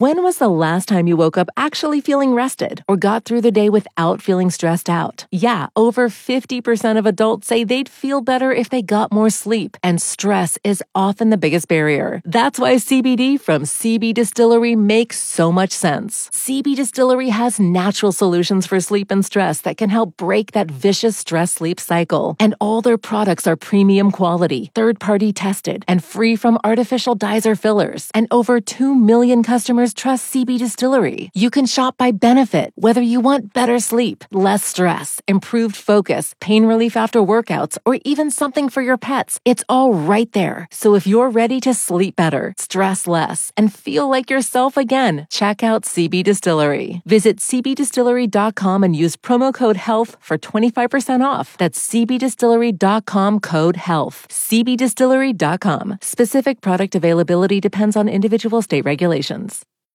When was the last time you woke up actually feeling rested or got through the day without feeling stressed out? Yeah, over 50% of adults say they'd feel better if they got more sleep, and stress is often the biggest barrier. That's why CBD from CB Distillery makes so much sense. CB Distillery has natural solutions for sleep and stress that can help break that vicious stress-sleep cycle. And all their products are premium quality, third-party tested, and free from artificial dyes or fillers. And over 2 million customers trust CB Distillery. You can shop by benefit, whether you want better sleep, less stress, improved focus, pain relief after workouts, or even something for your pets. It's all right there. So if you're ready to sleep better, stress less, and feel like yourself again, check out CB Distillery. Visit cbdistillery.com and use promo code HEALTH for 25% off. That's cbdistillery.com, code HEALTH. cbdistillery.com. Specific product availability depends on individual state regulations.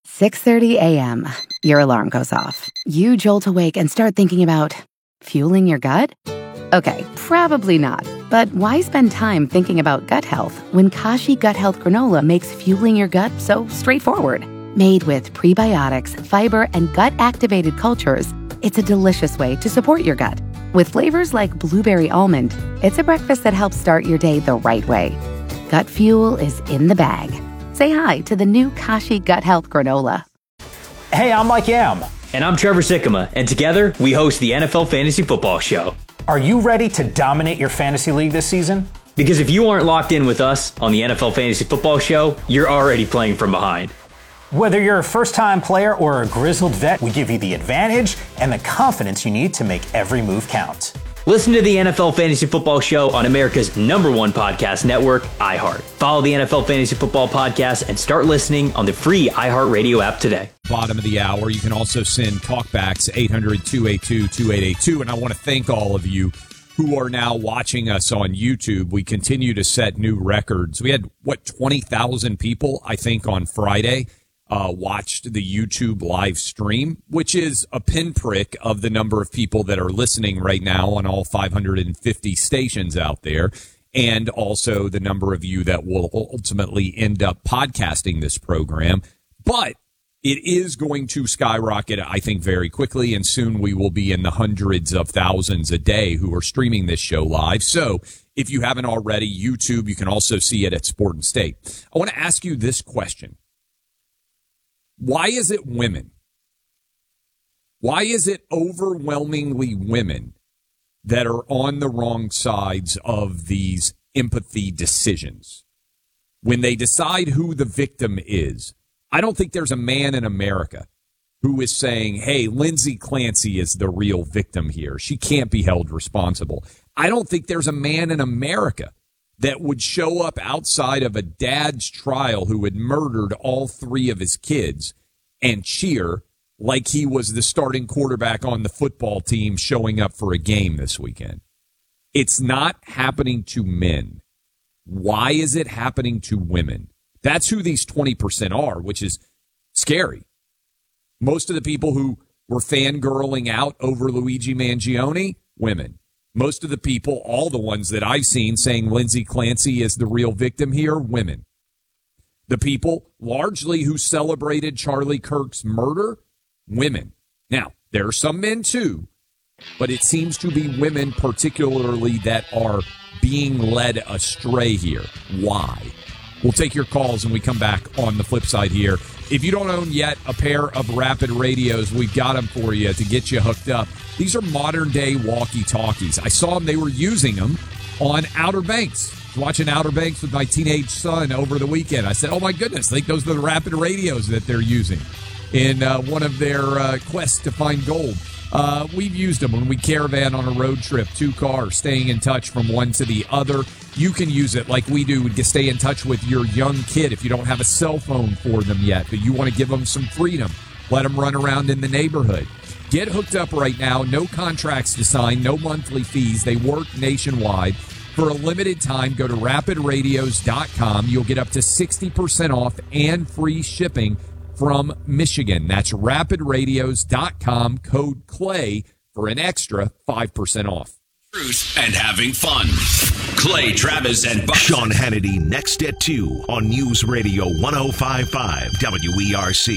6:30 a.m. Your alarm goes off. You jolt awake and start thinking about fueling your gut? Okay, probably not. But why spend time thinking about gut health when Kashi Gut Health Granola makes fueling your gut so straightforward? Made with prebiotics, fiber, and gut-activated cultures, it's a delicious way to support your gut. With flavors like blueberry almond, it's a breakfast that helps start your day the right way. Gut fuel is in the bag. Say hi to the new Kashi Gut Health Granola. Hey, I'm Mike Yam. And I'm Trevor Sikkema, and together we host the NFL Fantasy Football Show. Are you ready to dominate your fantasy league this season? Because if you aren't locked in with us on the NFL Fantasy Football Show, you're already playing from behind. Whether you're a first-time player or a grizzled vet, we give you the advantage and the confidence you need to make every move count. Listen to the NFL Fantasy Football Show on America's #1 podcast network, iHeart. Follow the NFL Fantasy Football Podcast and start listening on the free iHeartRadio app today. Bottom of the hour, you can also send talkbacks 800-282-2882. And I want to thank all of you who are now watching us on YouTube. We continue to set new records. We had, 20,000 people, I think, on Friday watched the YouTube live stream, which is a pinprick of the number of people that are listening right now on all 550 stations out there, and also the number of you that will ultimately end up podcasting this program. But it is going to skyrocket, I think, very quickly, and soon we will be in the hundreds of thousands a day who are streaming this show live. So if you haven't already, YouTube, you can also see it at Sport and State. I want to ask you this question. Why is it women? Why is it overwhelmingly women that are on the wrong sides of these empathy decisions? When they decide who the victim is, I don't think there's a man in America who is saying, hey, Lindsay Clancy is the real victim here. She can't be held responsible. I don't think there's a man in America that would show up outside of a dad's trial who had murdered all 3 of his kids and cheer like he was the starting quarterback on the football team showing up for a game this weekend. It's not happening to men. Why is it happening to women? That's who these 20% are, which is scary. Most of the people who were fangirling out over Luigi Mangione, women. Most of the people, all the ones that I've seen saying Lindsay Clancy is the real victim here, women. The people largely who celebrated Charlie Kirk's murder, women. Now, there are some men too, but it seems to be women particularly that are being led astray here. Why? We'll take your calls when we come back on the flip side here. If you don't own yet a pair of Rapid Radios, we've got them for you to get you hooked up. These are modern-day walkie-talkies. I saw them. They were using them on Outer Banks. I was watching Outer Banks with my teenage son over the weekend. I said, oh, my goodness, I think those are the Rapid Radios that they're using in one of their quests to find gold. We've used them when we caravan on a road trip, 2 cars, staying in touch from one to the other. You can use it like we do to stay in touch with your young kid if you don't have a cell phone for them yet, but you want to give them some freedom. Let them run around in the neighborhood. Get hooked up right now. No contracts to sign, no monthly fees. They work nationwide. For a limited time, go to rapidradios.com. You'll get up to 60% off and free shipping from Michigan. That's rapidradios.com, code CLAY for an extra 5% off. Truth and having fun. Clay Travis and Buck. Sean Hannity next at 2 on News Radio 105.5 WERC.